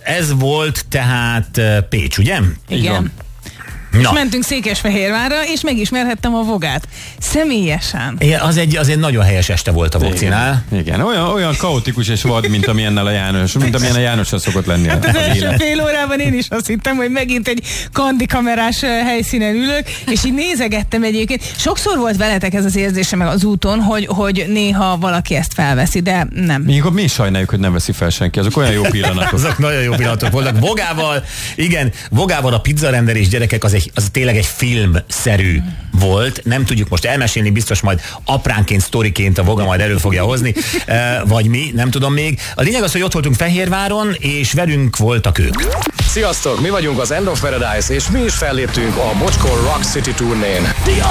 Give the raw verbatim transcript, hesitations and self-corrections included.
ez volt tehát Pécs, ugye? Igen. Na. És mentünk Székesfehérvárra, és megismerhettem a Vogát. Személyesen. Igen, az egy, az egy nagyon helyes este volt a Vogcinál. Igen, Igen. Olyan, olyan kaotikus és vad, mint amilyennel a János, mint amilyen a Jánosra szokott lenni. Hát az, az első élet. fél órában én is azt hittem, hogy megint egy kandikamerás helyszínen ülök, és így nézegettem egyébként. Sokszor volt veletek ez az érzése meg az úton, hogy, hogy néha valaki ezt felveszi, de nem. Mi, mi is sajnáljuk, hogy nem veszi fel senki. Azok olyan jó pillanatok. Azok nagyon jó pillanatok voltak. Vogával, igen, Vogával a pizzarendelés, gyerekek, az, egy, az tényleg egy filmszerű volt. Nem tudjuk most elmesélni, biztos majd apránként, sztoriként a Voga majd elő fogja hozni, vagy mi, nem tudom még. A lényeg az, hogy ott voltunk Fehérváron, és velünk voltak ők. Sziasztok, mi vagyunk az End of Paradise, és mi is felléptünk a Bocskor Rock City turnén.